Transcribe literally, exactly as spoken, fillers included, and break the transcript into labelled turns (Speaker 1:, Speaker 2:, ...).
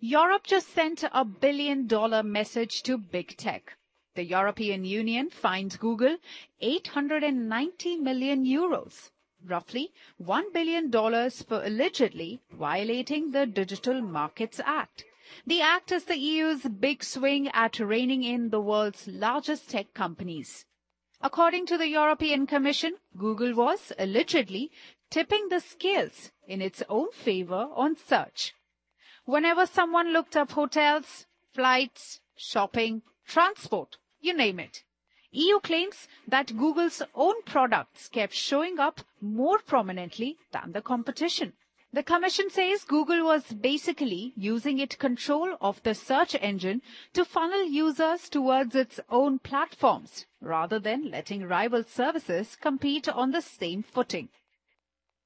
Speaker 1: Europe just sent a billion dollar message to big tech. The European Union fined Google eight hundred ninety million euros, roughly one billion dollars, for allegedly violating the Digital Markets Act. The act is the E U's big swing at reining in the world's largest tech companies. According to the European Commission, Google was allegedly tipping the scales in its own favor on search. Whenever someone looked up hotels, flights, shopping, transport, you name it, E U claims that Google's own products kept showing up more prominently than the competition. The Commission says Google was basically using its control of the search engine to funnel users towards its own platforms, rather than letting rival services compete on the same footing.